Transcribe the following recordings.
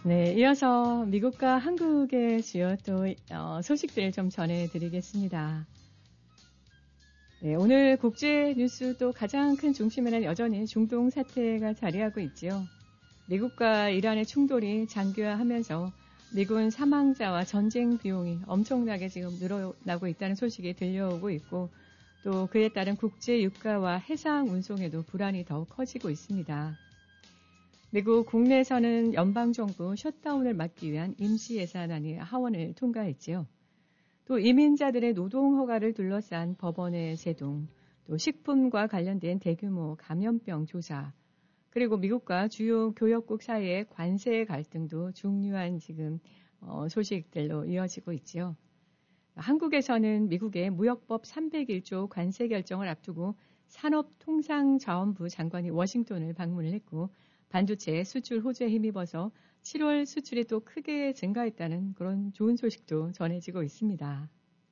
네, 이어서 미국과 한국의 주요 또 소식들을 좀 전해드리겠습니다. 네, 오늘 국제 뉴스 또 가장 큰 중심에는 여전히 중동 사태가 자리하고 있지요. 미국과 이란의 충돌이 장기화하면서 미군 사망자와 전쟁 비용이 엄청나게 지금 늘어나고 있다는 소식이 들려오고 있고 또 그에 따른 국제 유가와 해상 운송에도 불안이 더욱 커지고 있습니다. 미국 국내에서는 연방정부 셧다운을 막기 위한 임시 예산안이 하원을 통과했지요. 또 이민자들의 노동 허가를 둘러싼 법원의 제동, 또 식품과 관련된 대규모 감염병 조사, 그리고 미국과 주요 교역국 사이의 관세 갈등도 중요한 지금 소식들로 이어지고 있지요. 한국에서는 미국의 무역법 301조 관세 결정을 앞두고 산업통상자원부 장관이 워싱턴을 방문을 했고 반도체 수출 호주에 힘입어서 7월 수출이 또 크게 증가했다는 그런 좋은 소식도 전해지고 있습니다.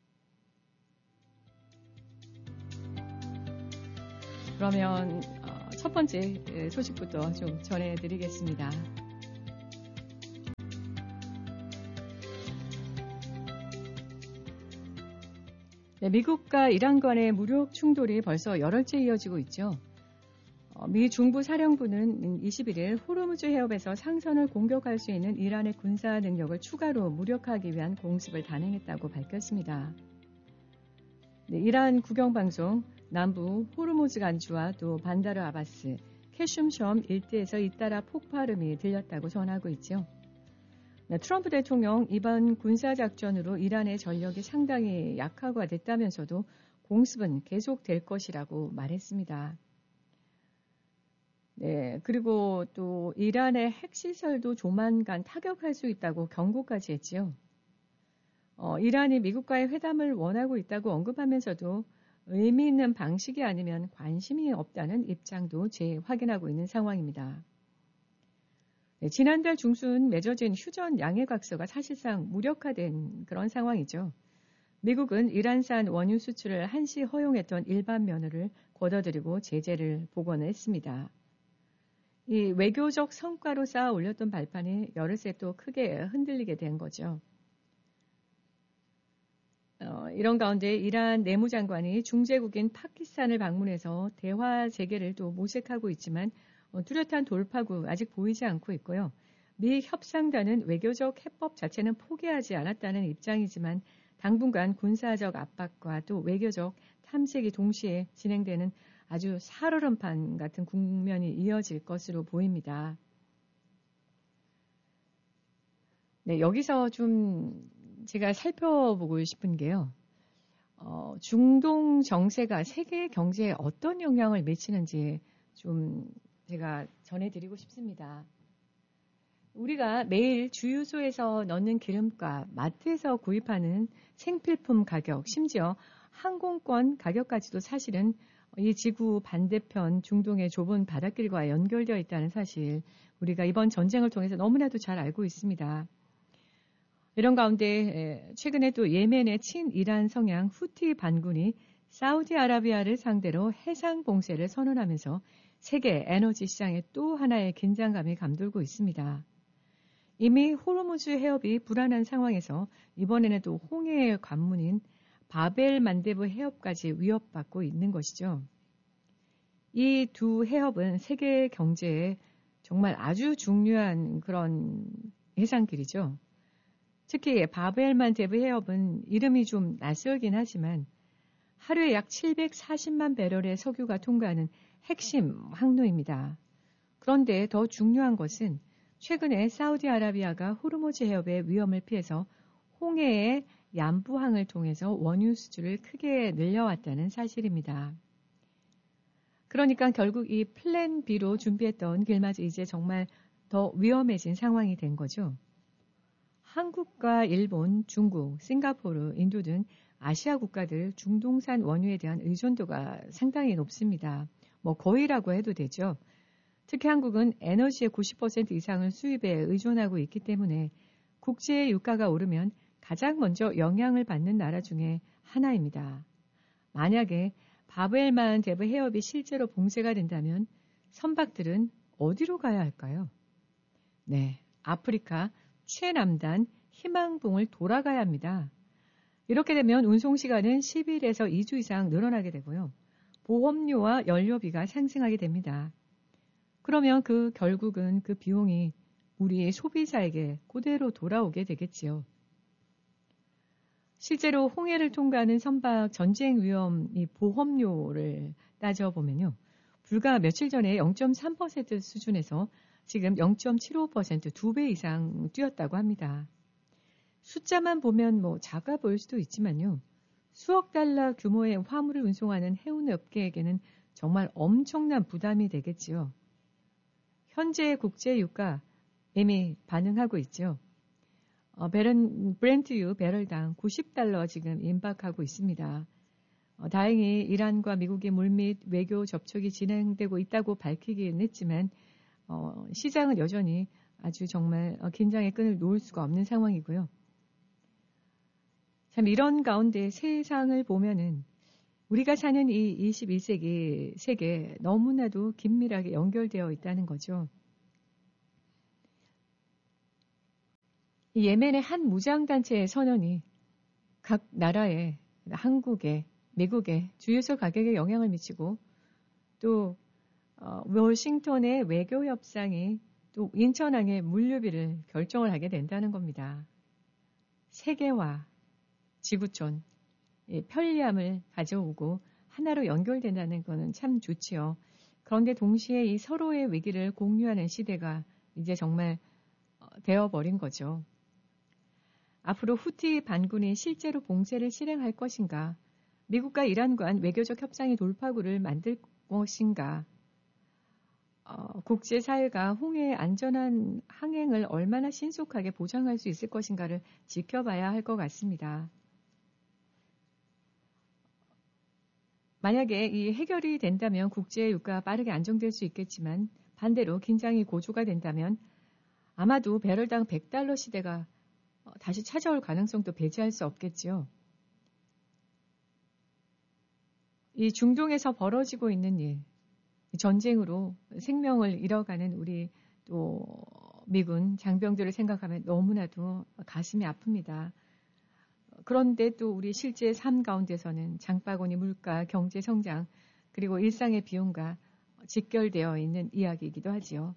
그러면 첫 번째 소식부터 좀 전해드리겠습니다. 네, 미국과 이란 간의 무력 충돌이 벌써 열흘째 이어지고 있죠. 미 중부 사령부는 21일 호르무즈 해협에서 상선을 공격할 수 있는 이란의 군사 능력을 추가로 무력화하기 위한 공습을 단행했다고 밝혔습니다. 네, 이란 국영방송 남부 호르무즈 간주와 또 반다르 아바스, 캐슘섬 일대에서 잇따라 폭발음이 들렸다고 전하고 있죠. 네, 트럼프 대통령 이번 군사작전으로 이란의 전력이 상당히 약화됐다면서도 공습은 계속될 것이라고 말했습니다. 네, 그리고 또 이란의 핵시설도 조만간 타격할 수 있다고 경고까지 했지요. 이란이 미국과의 회담을 원하고 있다고 언급하면서도 의미 있는 방식이 아니면 관심이 없다는 입장도 재확인하고 있는 상황입니다. 네, 지난달 중순 맺어진 휴전 양해각서가 사실상 무력화된 그런 상황이죠. 미국은 이란산 원유 수출을 한시 허용했던 일반 면허를 거둬들이고 제재를 복원했습니다. 이 외교적 성과로 쌓아 올렸던 발판이 열흘새 또 크게 흔들리게 된 거죠. 이런 가운데 이란 내무장관이 중재국인 파키스탄을 방문해서 대화 재개를 또 모색하고 있지만 뚜렷한 돌파구 아직 보이지 않고 있고요. 미 협상단은 외교적 해법 자체는 포기하지 않았다는 입장이지만 당분간 군사적 압박과 또 외교적 탐색이 동시에 진행되는 아주 살얼음판 같은 국면이 이어질 것으로 보입니다. 네, 여기서 좀 제가 살펴보고 싶은 게요. 중동 정세가 세계 경제에 어떤 영향을 미치는지 좀 제가 전해드리고 싶습니다. 우리가 매일 주유소에서 넣는 기름값, 마트에서 구입하는 생필품 가격, 심지어 항공권 가격까지도 사실은 이 지구 반대편 중동의 좁은 바닷길과 연결되어 있다는 사실, 우리가 이번 전쟁을 통해서 너무나도 잘 알고 있습니다. 이런 가운데 최근에 또 예멘의 친이란 성향 후티 반군이 사우디아라비아를 상대로 해상 봉쇄를 선언하면서 세계 에너지 시장에 또 하나의 긴장감이 감돌고 있습니다. 이미 호르무즈 해협이 불안한 상황에서 이번에는 또 홍해의 관문인 바벨 만데브 해협까지 위협받고 있는 것이죠. 이 두 해협은 세계 경제에 정말 아주 중요한 그런 해상길이죠. 특히 바벨 만데브 해협은 이름이 좀 낯설긴 하지만 하루에 약 740만 배럴의 석유가 통과하는 핵심 항로입니다. 그런데 더 중요한 것은 최근에 사우디아라비아가 호르무즈 해협의 위험을 피해서 홍해의 얀부항을 통해서 원유 수출을 크게 늘려왔다는 사실입니다. 그러니까 결국 이 플랜 B로 준비했던 길마저 이제 정말 더 위험해진 상황이 된 거죠. 한국과 일본, 중국, 싱가포르, 인도 등 아시아 국가들 중동산 원유에 대한 의존도가 상당히 높습니다. 거의라고 해도 되죠. 특히 한국은 에너지의 90% 이상을 수입에 의존하고 있기 때문에 국제 유가가 오르면 가장 먼저 영향을 받는 나라 중에 하나입니다. 만약에 바벨만 데브 해협이 실제로 봉쇄가 된다면 선박들은 어디로 가야 할까요? 네, 아프리카 최남단 희망봉을 돌아가야 합니다. 이렇게 되면 운송시간은 10일에서 2주 이상 늘어나게 되고요. 보험료와 연료비가 상승하게 됩니다. 그러면 결국은 그 비용이 우리 소비자에게 그대로 돌아오게 되겠지요. 실제로 홍해를 통과하는 선박 전쟁 위험 이 보험료를 따져보면요. 불과 며칠 전에 0.3% 수준에서 지금 0.75% 2배 이상 뛰었다고 합니다. 숫자만 보면 작아 보일 수도 있지만요. 수억 달러 규모의 화물을 운송하는 해운업계에게는 정말 엄청난 부담이 되겠지요. 현재 국제 유가 이미 반응하고 있죠. 브렌트유 배럴당 90달러 지금 임박하고 있습니다. 다행히 이란과 미국의 물밑 외교 접촉이 진행되고 있다고 밝히긴 했지만 시장은 여전히 아주 정말 긴장의 끈을 놓을 수가 없는 상황이고요. 참 이런 가운데 세상을 보면은 우리가 사는 이 21세기 세계 너무나도 긴밀하게 연결되어 있다는 거죠. 이 예멘의 한 무장단체의 선언이 각 나라의 한국에, 미국의 주유소 가격에 영향을 미치고 또 워싱턴의 외교협상이 또 인천항의 물류비를 결정을 하게 된다는 겁니다. 세계화, 지구촌, 편리함을 가져오고 하나로 연결된다는 것은 참 좋지요. 그런데 동시에 이 서로의 위기를 공유하는 시대가 이제 정말 되어버린 거죠. 앞으로 후티 반군이 실제로 봉쇄를 실행할 것인가, 미국과 이란 간 외교적 협상의 돌파구를 만들 것인가, 국제사회가 홍해의 안전한 항행을 얼마나 신속하게 보장할 수 있을 것인가를 지켜봐야 할 것 같습니다. 만약에 이 해결이 된다면 국제 유가가 빠르게 안정될 수 있겠지만 반대로 긴장이 고조가 된다면 아마도 배럴당 100달러 시대가 다시 찾아올 가능성도 배제할 수 없겠지요. 이 중동에서 벌어지고 있는 일, 전쟁으로 생명을 잃어가는 우리 또 미군 장병들을 생각하면 너무나도 가슴이 아픕니다. 그런데 또 우리 실제 삶 가운데서는 장바구니 물가, 경제 성장, 그리고 일상의 비용과 직결되어 있는 이야기이기도 하지요.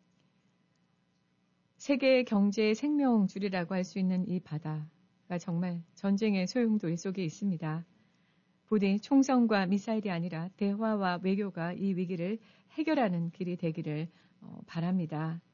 세계 경제의 생명줄이라고 할 수 있는 이 바다가 정말 전쟁의 소용돌이 속에 있습니다. 부디 총성과 미사일이 아니라 대화와 외교가 이 위기를 해결하는 길이 되기를 바랍니다.